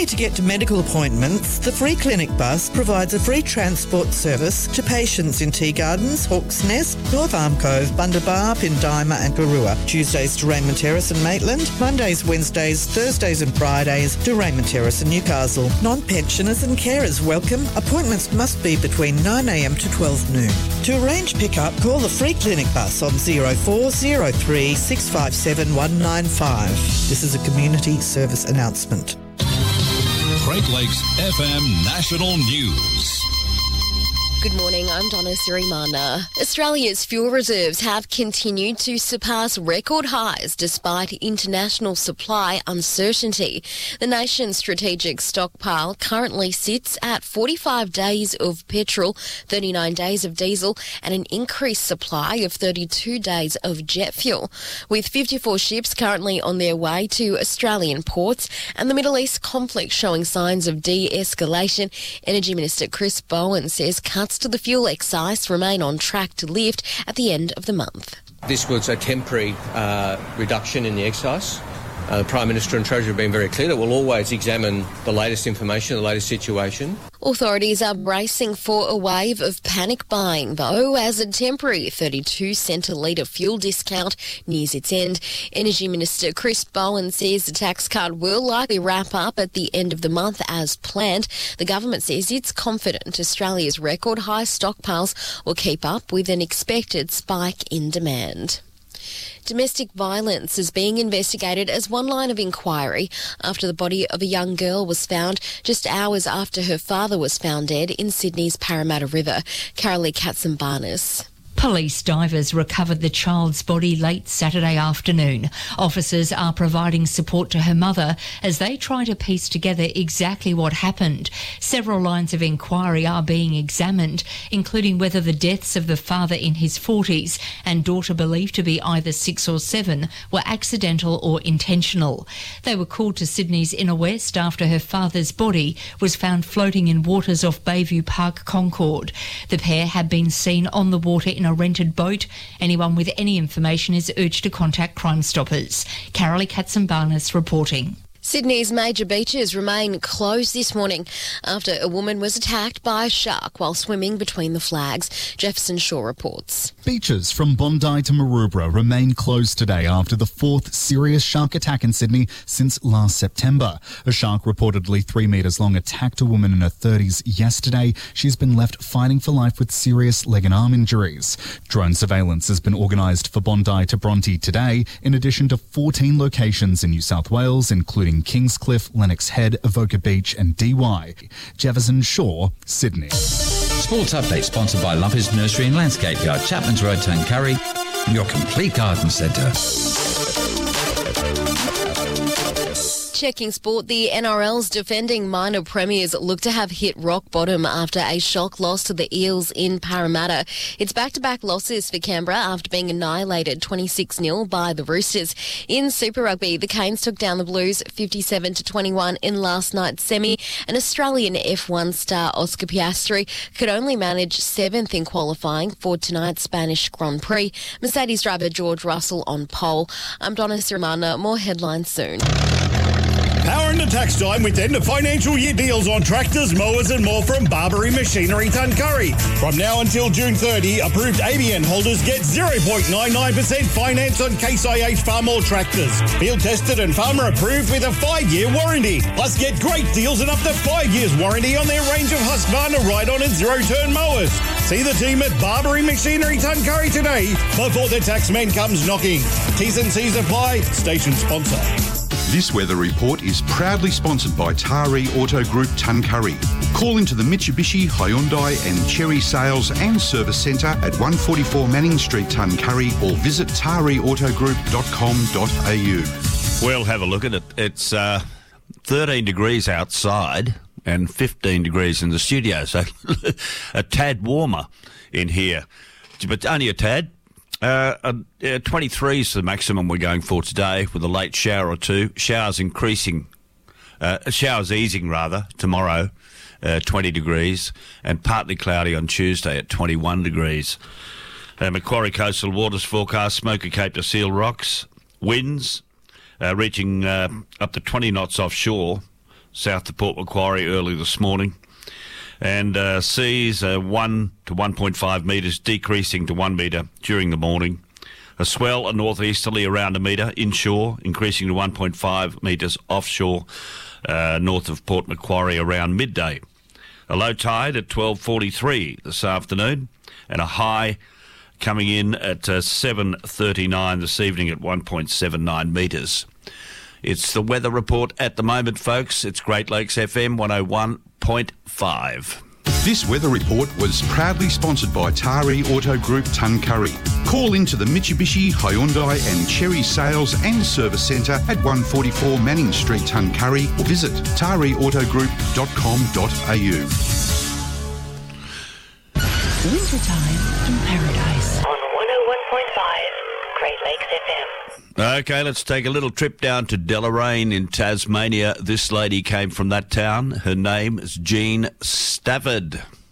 to get to medical appointments, the Free Clinic bus provides a free transport service to patients in Tea Gardens, Hawke's Nest, North Arm Cove, Bundabar, Pindima and Garua. Tuesdays to Raymond Terrace and Maitland, Mondays, Wednesdays, Thursdays and Fridays to Raymond Terrace and Newcastle. Non-pensioners and carers welcome. Appointments must be between 9am to 12 noon. To arrange pickup, call the Free Clinic bus on 0403 657 195. This is a community service announcement. Great Lakes FM National News. Good morning, I'm Donna Sirimana. Australia's fuel reserves have continued to surpass record highs despite international supply uncertainty. The nation's strategic stockpile currently sits at 45 days of petrol, 39 days of diesel and an increased supply of 32 days of jet fuel. With 54 ships currently on their way to Australian ports and the Middle East conflict showing signs of de-escalation, Energy Minister Chris Bowen says cuts to the fuel excise remain on track to lift at the end of the month. This was a temporary reduction in the excise. The Prime Minister and Treasurer have been very clear that we'll always examine the latest information, the latest situation. Authorities are bracing for a wave of panic buying, though, as a temporary 32 cent a litre fuel discount nears its end. Energy Minister Chris Bowen says the tax cut will likely wrap up at the end of the month as planned. The government says it's confident Australia's record high stockpiles will keep up with an expected spike in demand. Domestic violence is being investigated as one line of inquiry after the body of a young girl was found just hours after her father was found dead in Sydney's Parramatta River. Carolee Katzenbarnes. Police divers recovered the child's body late Saturday afternoon. Officers are providing support to her mother as they try to piece together exactly what happened. Several lines of inquiry are being examined, including whether the deaths of the father in his 40s and daughter believed to be either 6 or 7 were accidental or intentional. They were called to Sydney's Inner West after her father's body was found floating in waters off Bayview Park, Concord. The pair had been seen on the water in a rented boat. Anyone with any information is urged to contact Crime Stoppers. Carolee Katzenbarnes reporting. Sydney's major beaches remain closed this morning after a woman was attacked by a shark while swimming between the flags. Jefferson Shaw reports. Beaches from Bondi to Maroubra remain closed today after the 4th serious shark attack in Sydney since last September. A shark reportedly 3 metres long attacked a woman in her 30s yesterday. She's been left fighting for life with serious leg and arm injuries. Drone surveillance has been organised for Bondi to Bronte today, in addition to 14 locations in New South Wales, including Kingscliff, Lennox Head, Avoca Beach and DY. Jefferson Shaw, Sydney. Sports update sponsored by Lumpers Nursery and Landscape Yard, Chapman's Road, Tuncurry, your complete garden centre. Checking sport, the NRL's defending minor premiers look to have hit rock bottom after a shock loss to the Eels in Parramatta. It's back-to-back losses for Canberra after being annihilated 26-0 by the Roosters. In Super Rugby, the Canes took down the Blues 57-21 in last night's semi. An Australian F1 star, Oscar Piastri, could only manage 7th in qualifying for tonight's Spanish Grand Prix. Mercedes driver George Russell on pole. I'm Donna Sirimana. More headlines soon. Power into tax time with end of financial year deals on tractors, mowers and more from Barbary Machinery Tuncurry. From now until June 30, approved ABN holders get 0.99% finance on Case IH Farmall tractors. Field tested and farmer approved with a 5-year warranty. Plus get great deals and up to 5 years warranty on their range of Husqvarna ride-on and zero-turn mowers. See the team at Barbary Machinery Tuncurry today before the taxman comes knocking. T's and C's apply. Station sponsor. This weather report is proudly sponsored by Taree Auto Group Tuncurry. Call into the Mitsubishi, Hyundai and Chery Sales and Service Centre at 144 Manning Street, Tuncurry, or visit tareeautogroup.com.au. We'll have a look at it. It's 13 degrees outside and 15 degrees in the studio, so a tad warmer in here, but only a tad. 23 is the maximum we're going for today, with a late shower or two. Showers easing tomorrow, 20 degrees, and partly cloudy on Tuesday at 21 degrees. Macquarie Coastal Waters forecast, Smoker Cape to Seal Rocks, winds reaching up to 20 knots offshore, south to Port Macquarie early this morning. And seas 1 to 1.5 metres, decreasing to 1 metre during the morning. A swell, a northeasterly around a metre inshore, increasing to 1.5 metres offshore, north of Port Macquarie around midday. A low tide at 12:43 this afternoon, and a high coming in at 7:39 this evening at 1.79 metres. It's the weather report at the moment, folks. It's Great Lakes FM 101.5. This weather report was proudly sponsored by Tari Auto Group Tuncurry. Call into the Mitsubishi, Hyundai and Cherry Sales and Service Centre at 144 Manning Street, Tuncurry, or visit tariautogroup.com.au. Wintertime in Paradise. On 101.5 Great Lakes FM. Okay, let's take a little trip down to Deloraine in Tasmania. This lady came from that town. Her name is Jean Stafford.